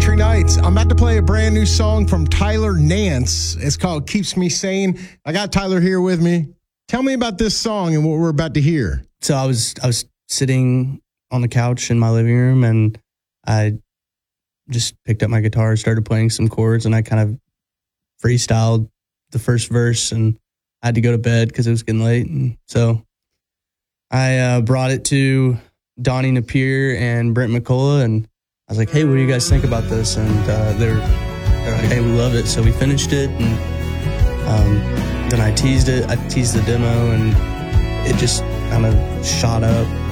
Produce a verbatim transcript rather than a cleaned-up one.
Country Nights. I'm about to play a brand new song from Tyler Nance. It's called Keeps Me Sane. I got Tyler here with me. Tell me about this song and what we're about to hear. So I was I was sitting on the couch in my living room, and I just picked up my guitar, started playing some chords, and I kind of freestyled the first verse, and I had to go to bed because it was getting late. And so I uh, brought it to Donnie Napier and Brent McCullough, and I was like, hey, what do you guys think about this? And uh, they're, they're like, hey, we love it. So we finished it, and um, then I teased it. I teased the demo, and it just kind of shot up.